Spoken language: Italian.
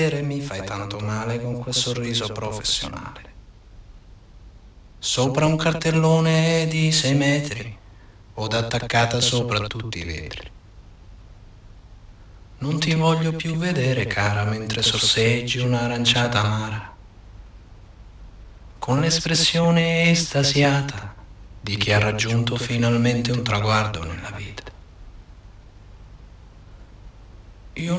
Mi fai tanto male con quel sorriso professionale. Sopra un cartellone di 6 metri, od attaccata sopra tutti i vetri. Non ti voglio più vedere, cara, mentre sorseggi un'aranciata amara, con l'espressione estasiata di chi ha raggiunto finalmente un traguardo nella vita.